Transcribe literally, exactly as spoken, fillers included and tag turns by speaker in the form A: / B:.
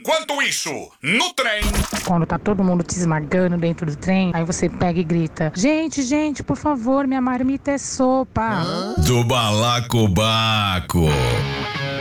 A: Enquanto isso, no trem...
B: Quando tá todo mundo te esmagando dentro do trem, aí você pega e grita: gente, gente, por favor, minha marmita é sopa.
C: Do balacobaco.